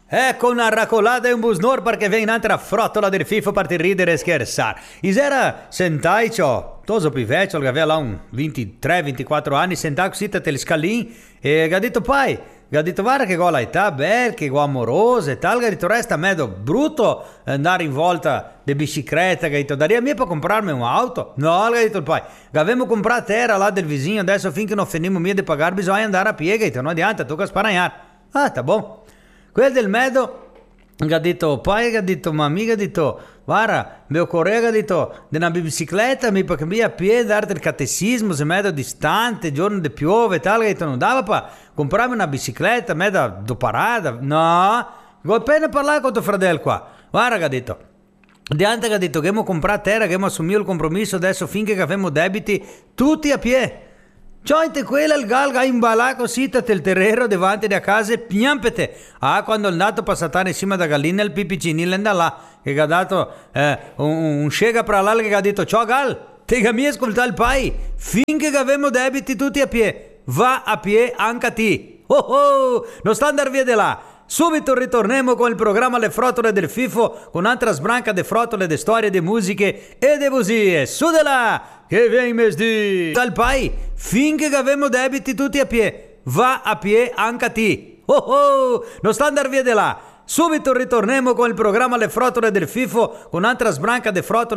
Ecco una racolata e un busnor perché viene un'altra frottola del fifo per ti ridere e scherzare. Isera sentai ciò, toso più vecchio che aveva là un 23-24 anni, sentai così te il scalin e ha detto pai, ha detto guarda che gola età bella, che go amorosa e tal, ha detto resta medo brutto andare in volta di bicicletta, che ha detto daria mia per comprarmi un'auto. No, ha detto il pai, che avevamo comprato terra là del vicino, adesso finché non finimo mia di pagare bisogna andare a piedi, ha detto no adianta, tocca sparagnare. Ah, sta buono. Quel del Medo ha detto, poi ha detto, ma mica ha detto, guarda, mio collega ha detto, di una bicicletta mi può cambiare a piedi, darti il catechismo, se Medo distante, giorno di piove e tal, ha detto, non dava per comprarmi una bicicletta, Medo do parata, no, ho appena parlato con tuo fratello qua, guarda ha detto, Diante che ha detto che abbiamo comprato terra, che abbiamo assunto il compromesso adesso finché abbiamo debiti, tutti a piedi. Ciò quella il galga imbalato così il terreno davanti a casa e piampete. Ah, quando è andato passatare insieme da gallina il pipicini l'enda là, che ha dato un scega per l'altro che ha detto ciao gal, te che mi ascolta il pai, finché avevamo debiti tutti a piedi, va a piedi anche a te. Oh oh, non sta andare via di là. Subito ritorniamo con il programma Le Frottole del Fifo, con un'altra sbranca di frottole, di storie, di musiche e di poesie. Su de là, che vieni mesdi! Dal pai, finché avevamo debiti tutti a piedi, va a piedi anche a te. Oh oh, non sta andare via di là. Subito ritorniamo con il programma Le Frottole del Fifo, con un'altra sbranca di frottole.